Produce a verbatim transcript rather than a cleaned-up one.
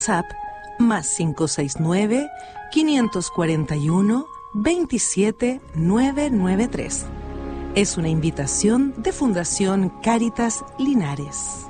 WhatsApp más cinco seis nueve, quinientos cuarenta y uno, veintisiete, novecientos noventa y tres. Es una invitación de Fundación Cáritas Linares.